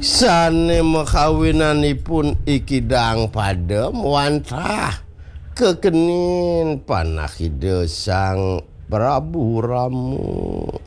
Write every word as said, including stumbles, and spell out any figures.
Sane makawinanipun ikidang padem wantah kekenin panahide sang Prabu Ramu.